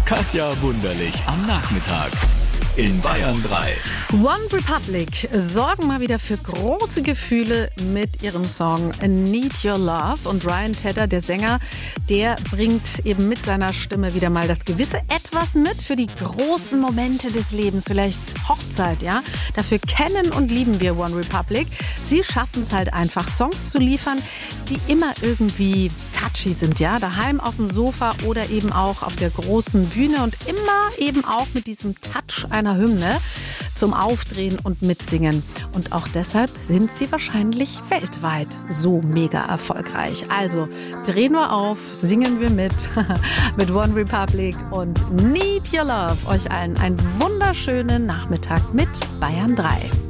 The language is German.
Katja Wunderlich am Nachmittag in Bayern 3. One Republic sorgen mal wieder für große Gefühle mit ihrem Song Need Your Love. Und Ryan Tedder, der Sänger, der bringt eben mit seiner Stimme wieder mal das gewisse Etwas mit für die großen Momente des Lebens. Vielleicht Hochzeit, ja? Dafür kennen und lieben wir One Republic. Sie schaffen es halt einfach, Songs zu liefern, die immer irgendwie touchy sind, ja? Daheim auf dem Sofa oder eben auch auf der großen Bühne und immer eben auch mit diesem Touch einer Hymne zum Aufdrehen und Mitsingen. Und auch deshalb sind sie wahrscheinlich weltweit so mega erfolgreich. Also drehen wir auf, singen wir mit One Republic und Need Your Love. Euch allen einen wunderschönen Nachmittag mit Bayern 3.